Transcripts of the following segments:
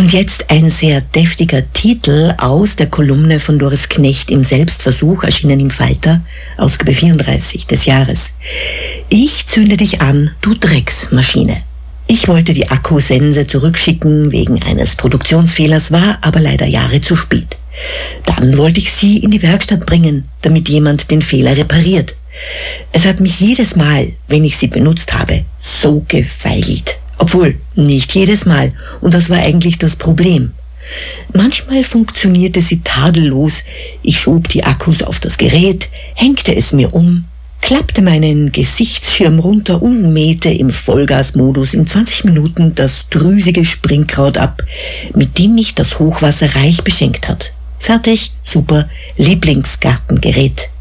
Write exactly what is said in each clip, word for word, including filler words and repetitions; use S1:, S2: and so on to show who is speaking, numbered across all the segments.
S1: Und jetzt ein sehr deftiger Titel aus der Kolumne von Doris Knecht im Selbstversuch, erschienen im Falter, Ausgabe vierunddreißig des Jahres. Ich zünde dich an, du Drecksmaschine. Ich wollte die Akkusense zurückschicken wegen eines Produktionsfehlers, war aber leider Jahre zu spät. Dann wollte ich sie in die Werkstatt bringen, damit jemand den Fehler repariert. Es hat mich jedes Mal, wenn ich sie benutzt habe, so gefeigelt. Obwohl, nicht jedes Mal. Und das war eigentlich das Problem. Manchmal funktionierte sie tadellos. Ich schob die Akkus auf das Gerät, hängte es mir um, klappte meinen Gesichtsschirm runter und mähte im Vollgasmodus in zwanzig Minuten das drüsige Springkraut ab, mit dem mich das Hochwasser reich beschenkt hat. Fertig, super, Lieblingsgartengerät.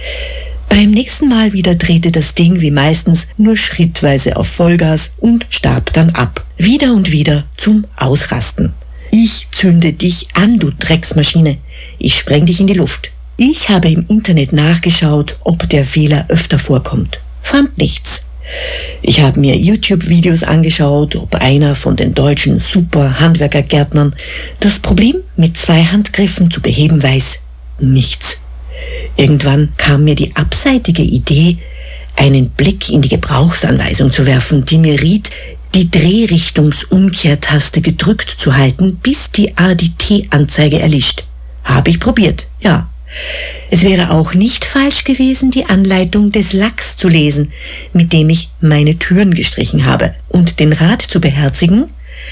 S1: Beim nächsten Mal wieder drehte das Ding wie meistens nur schrittweise auf Vollgas und starb dann ab. Wieder und wieder zum Ausrasten. Ich zünde dich an, du Drecksmaschine. Ich spreng dich in die Luft. Ich habe im Internet nachgeschaut, ob der Fehler öfter vorkommt. Fand nichts. Ich habe mir YouTube-Videos angeschaut, ob einer von den deutschen Super-Handwerkergärtnern das Problem mit zwei Handgriffen zu beheben weiß. Nichts. Irgendwann kam mir die abseitige Idee, einen Blick in die Gebrauchsanweisung zu werfen, die mir riet, die Drehrichtungsumkehrtaste gedrückt zu halten, bis die A D T-Anzeige erlischt. Habe ich probiert, ja. Es wäre auch nicht falsch gewesen, die Anleitung des Lacks zu lesen, mit dem ich meine Türen gestrichen habe, und den Rat zu beherzigen,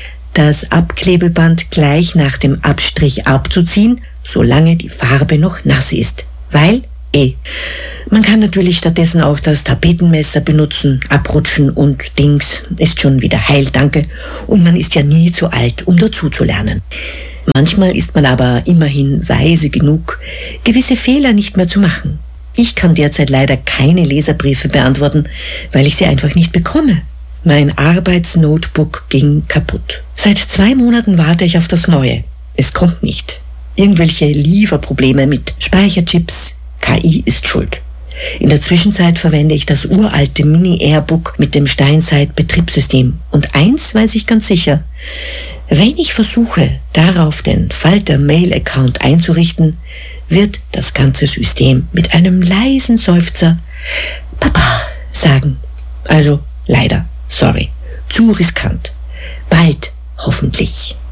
S1: das Abklebeband gleich nach dem Abstrich abzuziehen, solange die Farbe noch nass ist. Weil, eh. Man kann natürlich stattdessen auch das Tapetenmesser benutzen, abrutschen und Dings, ist schon wieder heil, danke. Und man ist ja nie zu alt, um dazu zu lernen. Manchmal ist man aber immerhin weise genug, gewisse Fehler nicht mehr zu machen. Ich kann derzeit leider keine Leserbriefe beantworten, weil ich sie einfach nicht bekomme. Mein Arbeitsnotebook ging kaputt. Seit zwei Monaten warte ich auf das Neue. Es kommt nicht. Irgendwelche Lieferprobleme mit Speicherchips. K I ist schuld. In der Zwischenzeit verwende ich das uralte Mini-Airbook mit dem Steinzeit-Betriebssystem. Und eins weiß ich ganz sicher: Wenn ich versuche, darauf den Falter-Mail-Account einzurichten, wird das ganze System mit einem leisen Seufzer Papa sagen. Also leider, sorry, zu riskant. Bald, hoffentlich.